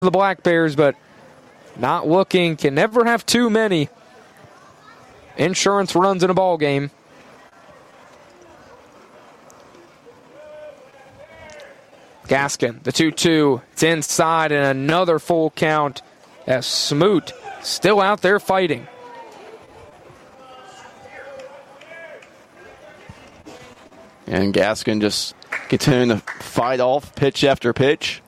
the Black Bears, but not looking. Can never have too many insurance runs in a ball game. Gaskin, the 2-2. It's inside and another full count as Smoot still out there fighting. And Gaskin just continuing to fight off pitch after pitch.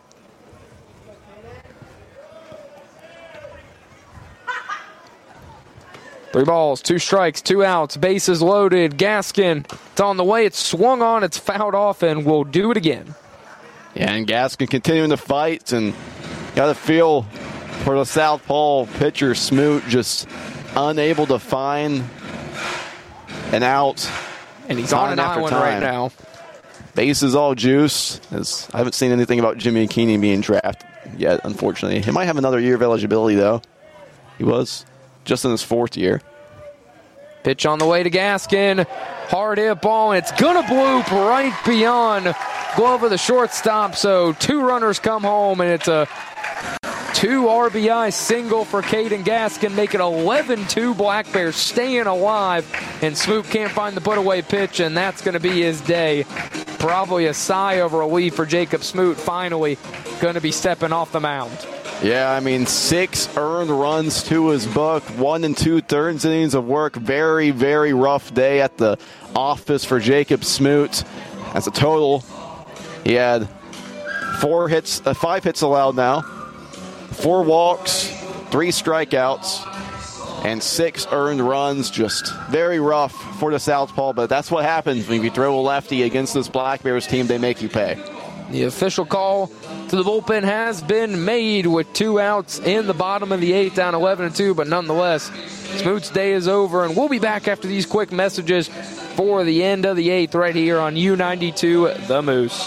Three balls, 2 strikes, 2 outs, bases loaded. Gaskin, it's on the way, it's swung on, it's fouled off, and we'll do it again. Yeah, and Gaskin continuing to fight, and got to feel for the southpaw pitcher Smoot just unable to find an out. And he's on an island right now. Bases all juice. As I haven't seen anything about Jimmy Keeney being drafted yet, unfortunately. He might have another year of eligibility, though. He was just in his 4th year. Pitch on the way to Gaskin. Hard hit ball, and it's going to bloop right beyond glove of the shortstop. So 2 runners come home, and it's a 2 RBI single for Caden Gaskin, making 11-2 Black Bears staying alive. And Smoot can't find the put-away pitch, and that's going to be his day. Probably a sigh of relief for Jacob Smoot, finally going to be stepping off the mound. Yeah, I mean, 6 earned runs to his book, 1 2/3 innings of work. Very, very rough day at the office for Jacob Smoot. As a total, he had 5 hits allowed now, 4 walks, 3 strikeouts, and 6 earned runs. Just very rough for the southpaw, but that's what happens when you throw a lefty against this Black Bears team. They make you pay. The official call to the bullpen has been made with 2 outs in the bottom of the 8th, down 11-2, but nonetheless, Smoot's day is over, and we'll be back after these quick messages for the end of the 8th right here on U92 The Moose.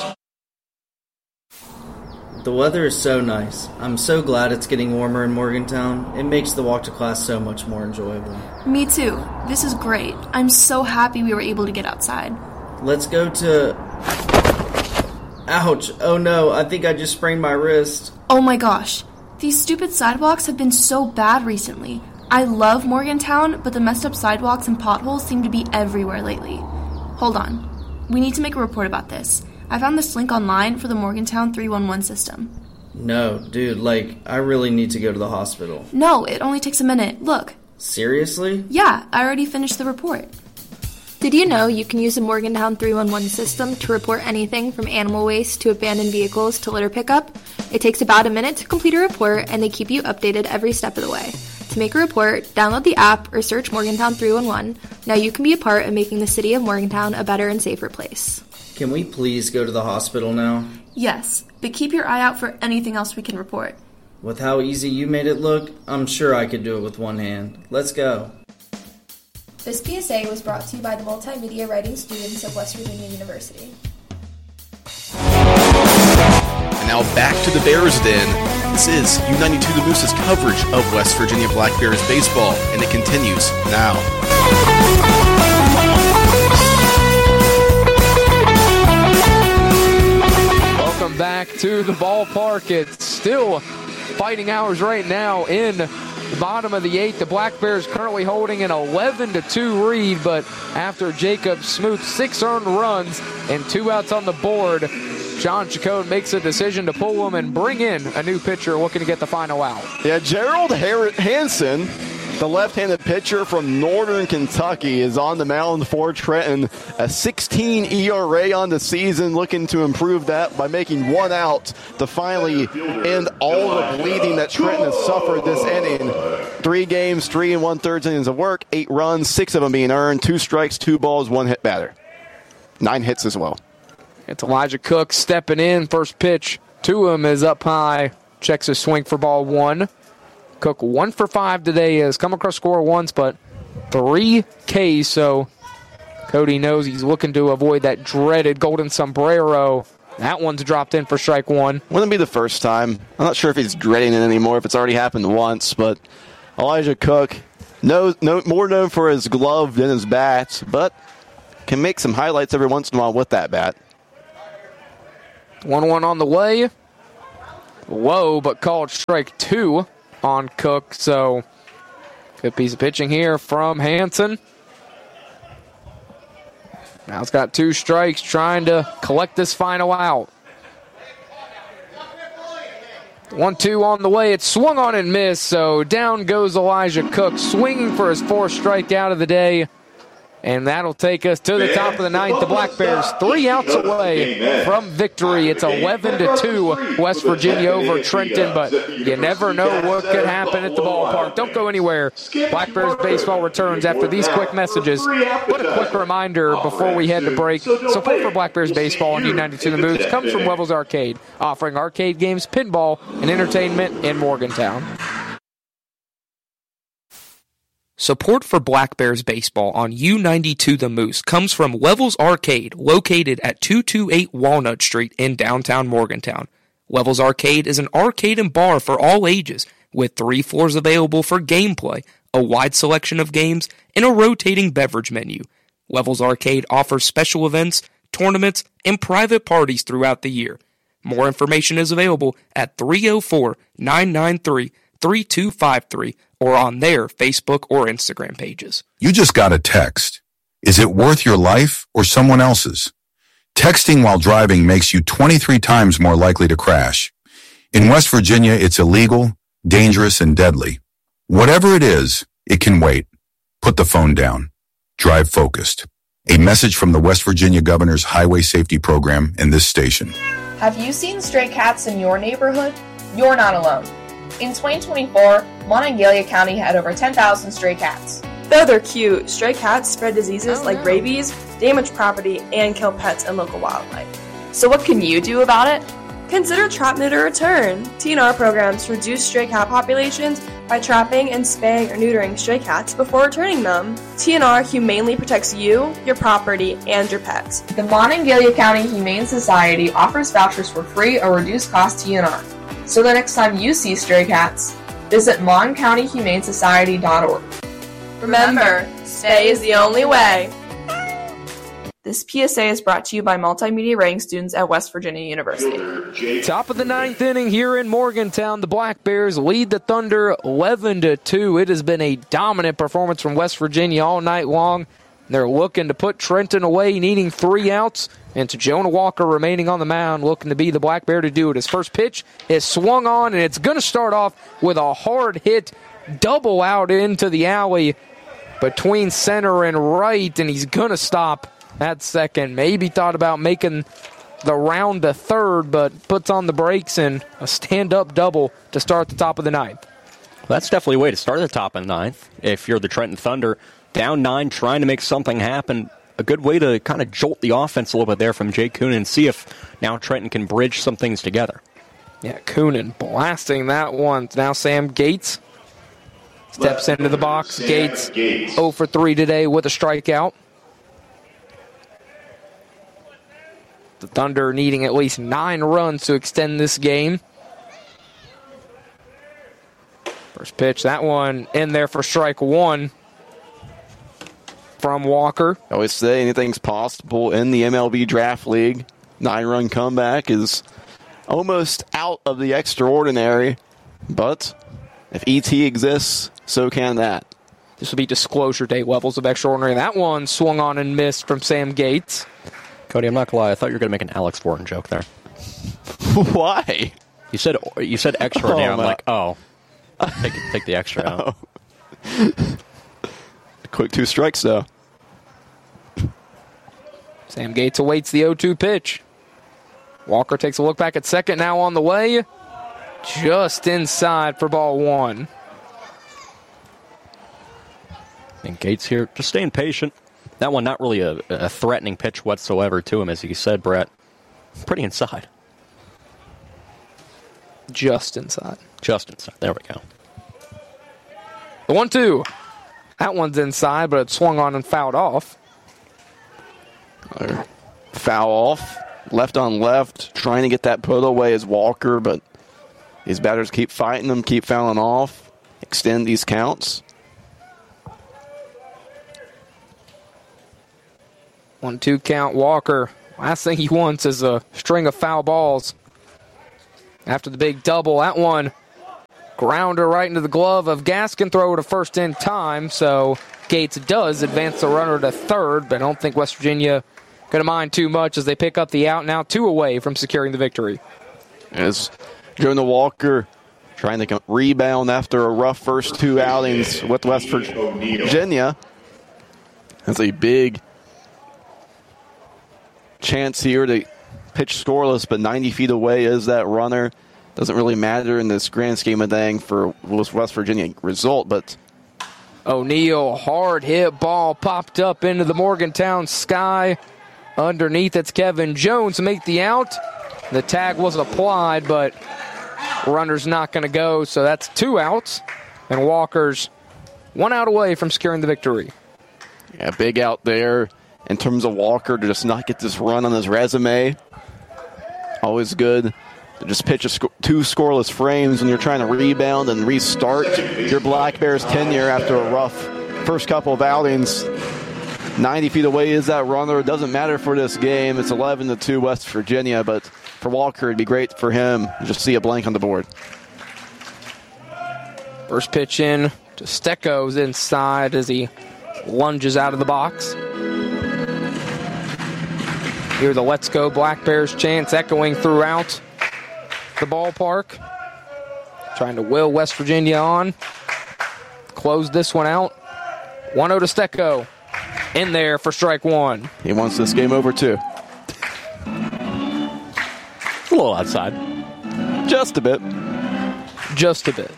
The weather is so nice. I'm so glad it's getting warmer in Morgantown. It makes the walk to class so much more enjoyable. Me too. This is great. I'm so happy we were able to get outside. Let's go to... Ouch. Oh no, I think I just sprained my wrist. Oh my gosh. These stupid sidewalks have been so bad recently. I love Morgantown, but the messed up sidewalks and potholes seem to be everywhere lately. Hold on. We need to make a report about this. I found this link online for the Morgantown 311 system. No, dude, I really need to go to the hospital. No, it only takes a minute. Look. Seriously? Yeah, I already finished the report. Did you know you can use the Morgantown 311 system to report anything from animal waste to abandoned vehicles to litter pickup? It takes about a minute to complete a report, and they keep you updated every step of the way. To make a report, download the app or search Morgantown 311. Now you can be a part of making the city of Morgantown a better and safer place. Can we please go to the hospital now? Yes, but keep your eye out for anything else we can report. With how easy you made it look, I'm sure I could do it with one hand. Let's go. This PSA was brought to you by the multimedia writing students of West Virginia University. And now back to the Bears Den. This is U92 The Moose's coverage of West Virginia Black Bears baseball, and it continues now. Welcome back to the ballpark. It's still fighting hours right now in the bottom of the 8th. The Black Bears currently holding an 11-2 lead, but after Jacob Smoot 6 earned runs and 2 outs on the board, John Chacon makes a decision to pull him and bring in a new pitcher looking to get the final out. Yeah, Gerald Hansen, the left-handed pitcher from Northern Kentucky, is on the mound for Trenton. A 16 ERA on the season, looking to improve that by making 1 out to finally end all the bleeding that Trenton has suffered this inning. 3 games, 3 1/3 innings of work, 8 runs, 6 of them being earned, 2 strikes, 2 balls, 1 hit batter. 9 hits as well. It's Elijah Cook stepping in. First pitch to him is up high. Checks his swing for ball 1. Cook 1 for 5 today. Has come across score once, but 3 Ks. So Cody knows he's looking to avoid that dreaded golden sombrero. That one's dropped in for strike 1. Wouldn't be the first time. I'm not sure if he's dreading it anymore, if it's already happened once, but Elijah Cook, more known for his glove than his bat, but can make some highlights every once in a while with that bat. 1-1 on the way. low, but called strike 2 on Cook. So good piece of pitching here from Hansen. Now it's got 2 strikes, trying to collect this final out. 1-2 on the way. It's swung on and missed, so down goes Elijah Cook, swinging for his 4th strikeout of the day. And that'll take us to the top of the 9th. The Black Bears 3 outs away from victory. It's 11-2 West Virginia over Trenton, but you never know what could happen at the ballpark. Don't go anywhere. Black Bears baseball returns after these quick messages. But a quick reminder before we head to break. Support for Black Bears baseball on U92 The Moose comes from Levels Arcade, offering arcade games, pinball, and entertainment in Morgantown. Support for Black Bears baseball on U92 The Moose comes from Levels Arcade, located at 228 Walnut Street in downtown Morgantown. Levels Arcade is an arcade and bar for all ages, with 3 floors available for gameplay, a wide selection of games, and a rotating beverage menu. Levels Arcade offers special events, tournaments, and private parties throughout the year. More information is available at 304-993-3253 or on their Facebook or Instagram pages. You just got a text. Is it worth your life or someone else's? Texting while driving makes you 23 times more likely to crash. In West Virginia, it's illegal, dangerous, and deadly. Whatever it is, it can wait. Put the phone down. Drive focused. A message from the West Virginia Governor's Highway Safety Program and this station. Have you seen stray cats in your neighborhood? You're not alone. In 2024, Monongalia County had over 10,000 stray cats. Though they're cute, stray cats spread diseases like rabies, damage property, and kill pets and local wildlife. So what can you do about it? Consider Trap, Neuter, Return. TNR programs reduce stray cat populations by trapping and spaying or neutering stray cats before returning them. TNR humanely protects you, your property, and your pets. The Monongalia County Humane Society offers vouchers for free or reduced cost TNR. So the next time you see stray cats, visit moncountyhumanesociety.org. Remember, stay is the only way. This PSA is brought to you by multimedia writing students at West Virginia University. Top of the 9th inning here in Morgantown. The Black Bears lead the Thunder 11-2. It has been a dominant performance from West Virginia all night long. They're looking to put Trenton away, needing 3 outs. And to Jonah Walker remaining on the mound, looking to be the Black Bear to do it. His first pitch is swung on, and it's going to start off with a hard hit double out into the alley between center and right, and he's going to stop at second. Maybe thought about making the round to third, but puts on the brakes and a stand-up double to start the top of the 9th. Well, that's definitely a way to start the top of the 9th. If you're the Trenton Thunder, down 9, trying to make something happen. A good way to kind of jolt the offense a little bit there from Jay Coonan and see if now Trenton can bridge some things together. Yeah, Coonan blasting that one. Now Sam Gates steps into the box. Gates 0 for 3 today with a strikeout. The Thunder needing at least 9 runs to extend this game. First pitch, that one in there for strike 1 from Walker. I always say anything's possible in the MLB Draft League. 9-run comeback is almost out of the extraordinary, but if ET exists, so can that. This will be disclosure date levels of extraordinary. That one swung on and missed from Sam Gates. Cody, I'm not going to lie. I thought you were going to make an Alex Wharton joke there. Why? You said extraordinary. I'm like, oh. Take the extra out. Quick 2 strikes, though. Sam Gates awaits the 0-2 pitch. Walker takes a look back at second, now on the way. Just inside for ball 1. And Gates here just staying patient. That one not really a threatening pitch whatsoever to him, as you said, Brett. Pretty inside. Just inside. Just inside. There we go. The 1-2. That one's inside, but it swung on and fouled off. Foul off. Left on left. Trying to get that put away is Walker, but these batters keep fighting them, keep fouling off. Extend these counts. 1-2 count, Walker. Last thing he wants is a string of foul balls. after the big double. That one grounder right into the glove of Gaskin. Throw to first in time, so Gates does advance the runner to third, but I don't think West Virginia going to mind too much as they pick up the out, now 2 away from securing the victory. As Jonah Walker trying to rebound after a rough first 2 outings with West Virginia. That's a big chance here to pitch scoreless, but 90 feet away is that runner. Doesn't really matter in this grand scheme of things for West Virginia result, but O'Neal, hard hit ball popped up into the Morgantown sky. Underneath, it's Kevin Jones to make the out. The tag wasn't applied, but runner's not going to go, so that's 2 outs. And Walker's 1 out away from securing the victory. Yeah, big out there in terms of Walker to just not get this run on his resume. Always good to just pitch 2 scoreless frames when you're trying to rebound and restart your Black Bears tenure after a rough first couple of outings. 90 feet away is that runner. It doesn't matter for this game. It's 11-2 West Virginia, but for Walker, it'd be great for him to just see a blank on the board. First pitch in to Stecco's inside as he lunges out of the box. Hear the Let's Go Black Bears chants echoing throughout the ballpark. Trying to will West Virginia on. Close this one out. 1-0 to Stecco. In there for strike 1. He wants this game over too. A little outside. Just a bit. Just a bit.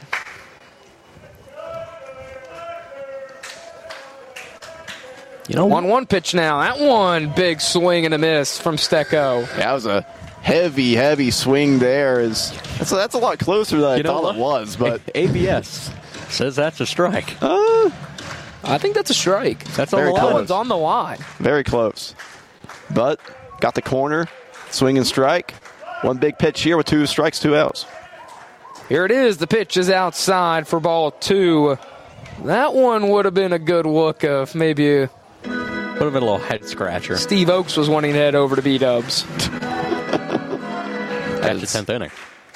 You know, 1-1 pitch now. That one, big swing and a miss from Stecco. Yeah, that was a heavy swing there. That's a lot closer than I thought it was. But ABS says that's a strike. I think that's a strike. That's on the line. That one's on the line. Very close. But got the corner, swing and strike. One big pitch here with 2 strikes, 2 outs. Here it is. The pitch is outside for ball 2. That one would have been a good look of maybe would have been a little head scratcher. Steve Oakes was wanting to head over to B-Dubs. That's the 10th inning.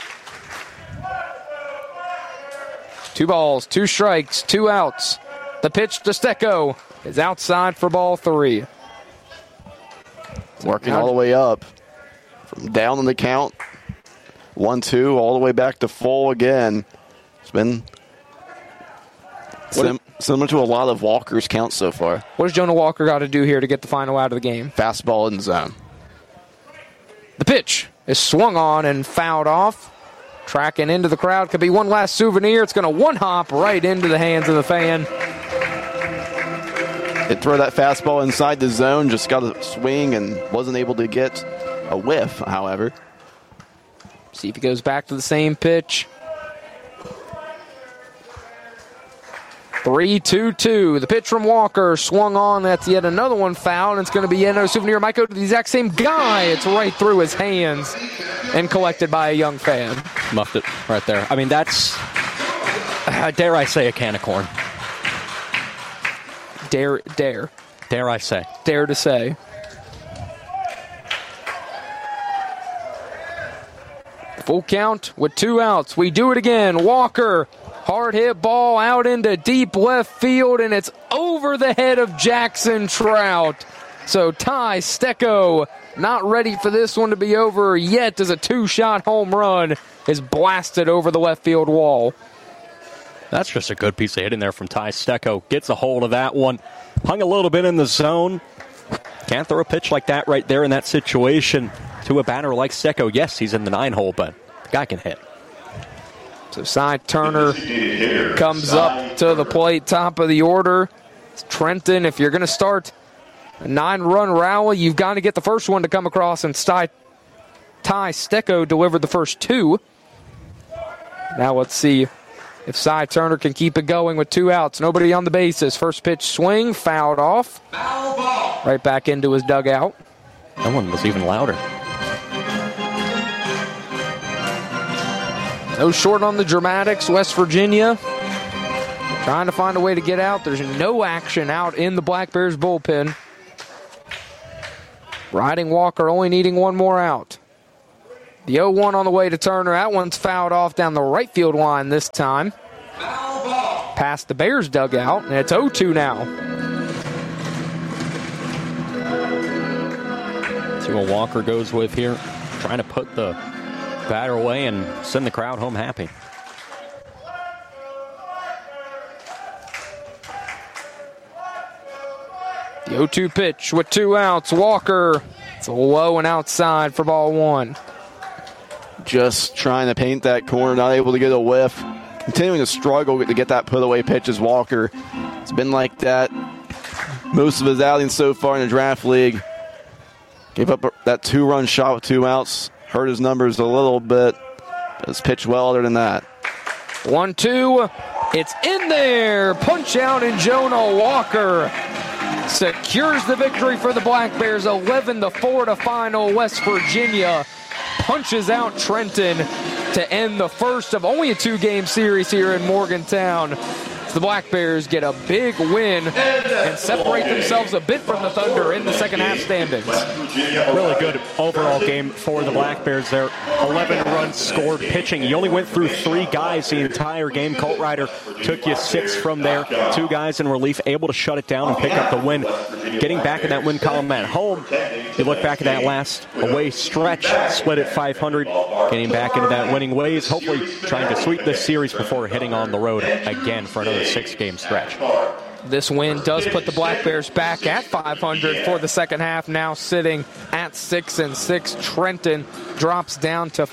2 balls, 2 strikes, 2 outs. The pitch to Stecco is outside for ball 3. Working all the way up. From down in the count. 1-2, all the way back to full again. It's been similar to a lot of Walker's counts so far. What does Jonah Walker got to do here to get the final out of the game? Fastball in zone. The pitch is swung on and fouled off. Tracking into the crowd. Could be one last souvenir. It's going to one-hop right into the hands of the fan. It throw that fastball inside the zone. Just got a swing and wasn't able to get a whiff, however. See if he goes back to the same pitch. 3-2-2. The pitch from Walker swung on. That's yet another one fouled. And it's going to be yet another souvenir. Might go to the exact same guy. It's right through his hands and collected by a young fan. Muffed it right there. I mean, that's, dare I say, a can of corn. Dare. Dare I say. Dare to say. Full count with 2 outs. We do it again. Walker, hard hit ball out into deep left field, and it's over the head of Jackson Trout. So Ty Stecco not ready for this one to be over yet as a 2-shot home run is blasted over the left field wall. That's just a good piece of hitting there from Ty Stecco. Gets a hold of that one. Hung a little bit in the zone. Can't throw a pitch like that right there in that situation to a batter like Stecco. Yes, he's in the 9-hole, but the guy can hit. So Cy Turner comes up to the plate, top of the order. Trenton, if you're going to start a 9-run rally, you've got to get the first one to come across, and Ty Stecco delivered the first 2. Now let's see if Cy Turner can keep it going with 2 outs. Nobody on the bases. First pitch swing, fouled off. Right back into his dugout. That one was even louder. No short on the dramatics. West Virginia trying to find a way to get out. There's no action out in the Black Bears bullpen. Riding Walker only needing 1 more out. The 0-1 on the way to Turner. That one's fouled off down the right field line this time. Past the Bears dugout, and it's 0-2 now. See what Walker goes with here. Trying to put the batter away and send the crowd home happy. The 0-2 pitch with 2 outs. Walker, it's low and outside for ball 1. Just trying to paint that corner, not able to get a whiff. Continuing to struggle to get that put-away pitch as Walker. It's been like that most of his outings so far in the draft league. Gave up that 2-run shot with 2 outs. Hurt his numbers a little bit. But it's pitched well other than that. 1-2. It's in there. Punch out, and Jonah Walker secures the victory for the Black Bears. 11-4 to final. West Virginia punches out Trenton to end the first of only a 2-game series here in Morgantown. The Black Bears get a big win and separate themselves a bit from the Thunder in the second half standings. Really good overall game for the Black Bears there. 11 runs scored pitching. You only went through 3 guys the entire game. Colt Ryder took you 6 from there. 2 guys in relief, able to shut it down and pick up the win. Getting back in that win column at home. You look back at that last away stretch, split at 500, getting back into that winning ways, hopefully trying to sweep this series before heading on the road again for another 6-game stretch. This win does put the Black Bears back at 500 for the second half, now sitting at 6-6. Trenton drops down to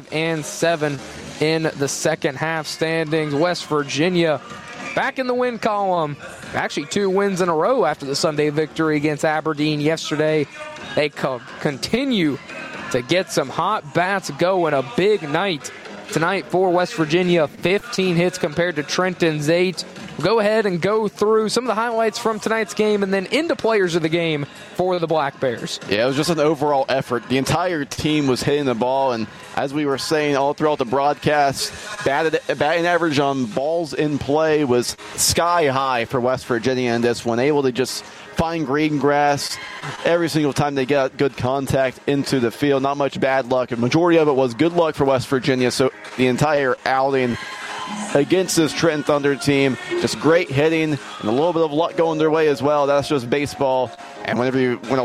5-7 in the second half standings. West Virginia back in the win column. Actually 2 wins in a row after the Sunday victory against Aberdeen yesterday. They continue to get some hot bats going. A big night tonight for West Virginia. 15 hits compared to Trenton's 8. We'll go ahead and go through some of the highlights from tonight's game and then into players of the game for the Black Bears. Yeah, it was just an overall effort. The entire team was hitting the ball, and as we were saying all throughout the broadcast, batting average on balls in play was sky high for West Virginia in this one. Able to just find green grass every single time they got good contact into the field. Not much bad luck. A majority of it was good luck for West Virginia, so the entire outing against this Trenton Thunder team, just great hitting and a little bit of luck going their way as well. That's just baseball. And whenever you win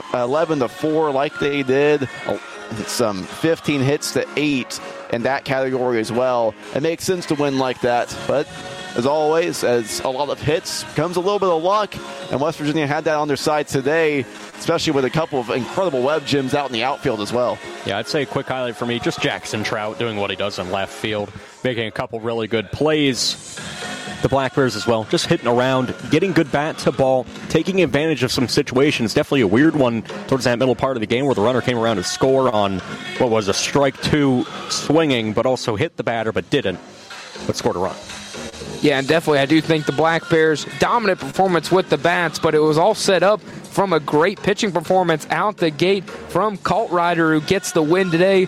11-4 like they did, some 15 hits to 8 in that category as well, it makes sense to win like that. But as always, as a lot of hits comes a little bit of luck, and West Virginia had that on their side today, especially with a couple of incredible web gems out in the outfield as well. Yeah, I'd say a quick highlight for me, just Jackson Trout doing what he does in left field, making a couple really good plays. The Black Bears as well, just hitting around, getting good bat to ball, taking advantage of some situations. Definitely a weird one towards that middle part of the game where the runner came around to score on what was a strike 2 swinging, but also hit the batter but didn't, but scored a run. Yeah, and definitely I do think the Black Bears' dominant performance with the bats, but it was all set up from a great pitching performance out the gate from Colt Ryder, who gets the win today.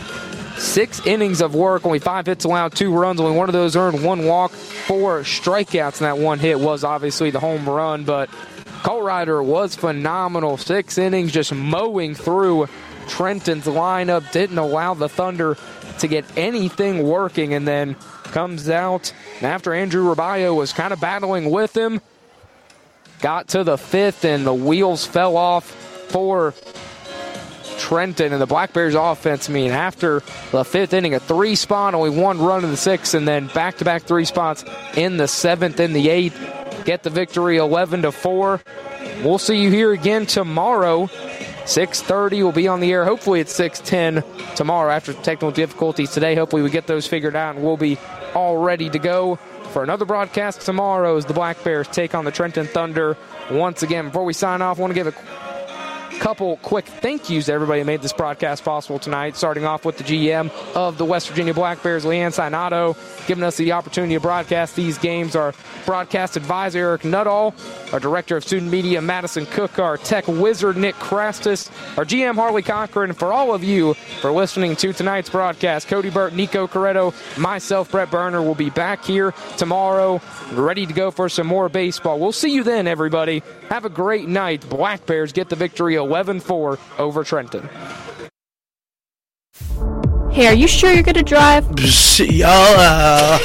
6 innings of work, only 5 hits allowed, 2 runs, only one of those earned, 1 walk, 4 strikeouts, and that 1 hit was obviously the home run, but Colt Ryder was phenomenal. 6 innings just mowing through Trenton's lineup, didn't allow the Thunder to get anything working, and then comes out, and after Andrew Rabayo was kind of battling with him, got to the 5th, and the wheels fell off for Trenton and the Black Bears offense. After the 5th inning, a 3 spot, only 1 run in the 6th, and then back-to-back 3 spots in the 7th and the 8th. Get the victory 11-4. We'll see you here again tomorrow. 6:30 will be on the air. Hopefully it's 6:10 tomorrow after technical difficulties today. Hopefully we get those figured out and we'll be all ready to go for another broadcast tomorrow as the Black Bears take on the Trenton Thunder once again. Before we sign off, I want to give a couple quick thank yous to everybody who made this broadcast possible tonight, starting off with the GM of the West Virginia Black Bears, Leanne Sinato, giving us the opportunity to broadcast these games, our broadcast advisor, Eric Nuttall, our director of student media, Madison Cook, our tech wizard, Nick Krastis, our GM, Harley Cochran, and for all of you for listening to tonight's broadcast, Cody Burt, Nico Corretto, myself, Brett Berner, will be back here tomorrow, ready to go for some more baseball. We'll see you then, everybody. Have a great night. Black Bears get the victory 11-4 over Trenton. Hey, are you sure you're gonna drive? YOLO.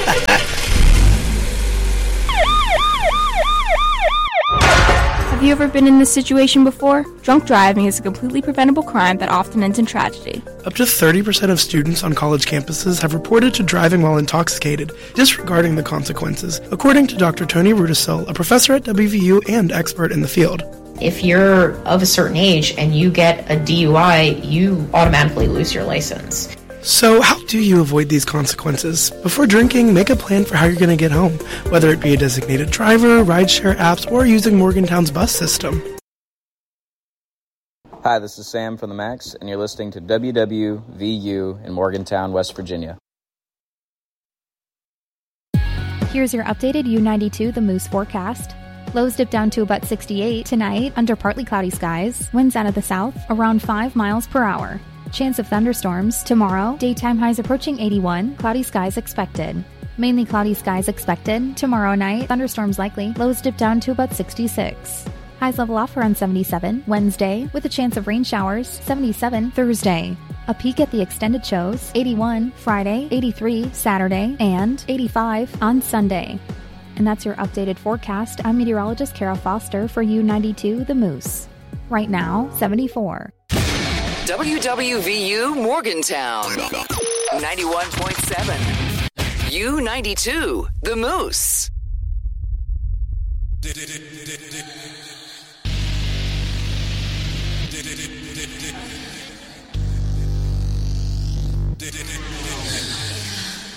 Have you ever been in this situation before? Drunk driving is a completely preventable crime that often ends in tragedy. Up to 30% of students on college campuses have reported to driving while intoxicated, disregarding the consequences, according to Dr. Tony Rudisill, a professor at WVU and expert in the field. If you're of a certain age and you get a DUI, you automatically lose your license. So how do you avoid these consequences? Before drinking, make a plan for how you're going to get home, whether it be a designated driver, rideshare apps, or using Morgantown's bus system. Hi, this is Sam from the Max, and you're listening to WWVU in Morgantown, West Virginia. Here's your updated U92 The Moose forecast. Lows dip down to about 68 tonight under partly cloudy skies. Winds out of the south around 5 miles per hour. Chance of thunderstorms tomorrow. Daytime highs approaching 81. Cloudy skies expected. Mainly cloudy skies expected. Tomorrow night, thunderstorms likely. Lows dip down to about 66. Highs level off around 77. Wednesday, with a chance of rain showers. 77 Thursday. A peek at the extended shows. 81 Friday, 83 Saturday, and 85 on Sunday. And that's your updated forecast. I'm meteorologist Kara Foster for U92 The Moose. Right now, 74. WWVU Morgantown 91.7 U92 The Moose.